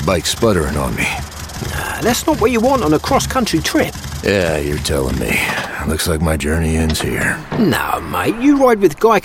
bike sputtering on me. That's not what you want on a cross-country trip. Yeah, you're telling me. Looks like my journey ends here. No, mate, you ride with Guy